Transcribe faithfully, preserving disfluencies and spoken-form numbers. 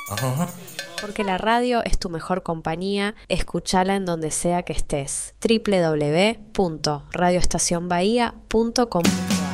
Ajá. Porque la radio es tu mejor compañía, escúchala en donde sea que estés. doble u doble u doble u punto radio estación bahía punto com